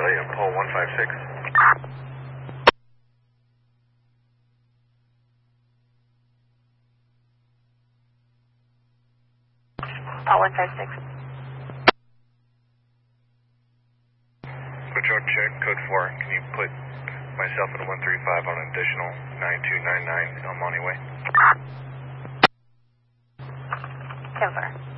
Charlie, I'm Paul 156. Paul 156. Control check, code 4. Can you put myself at 135 on an additional 9299 El Monte Way? 10-4.